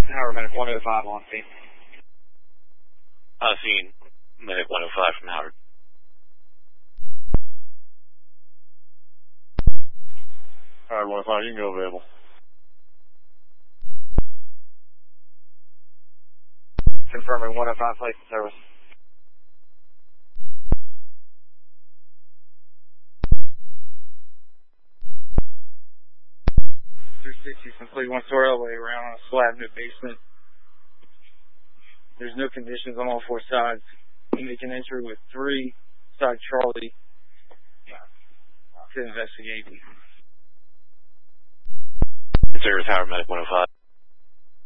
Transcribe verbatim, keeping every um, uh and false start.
Howard Medic one oh five on scene. Uh, scene Medic one oh five from Howard. Howard one oh five, you can go available. Confirming one oh five place in service. three sixty complete one story all the way around on a slab in the basement. There's no conditions on all four sides. You make an entry with three side trolley to investigate. Service Howard Medic one oh five.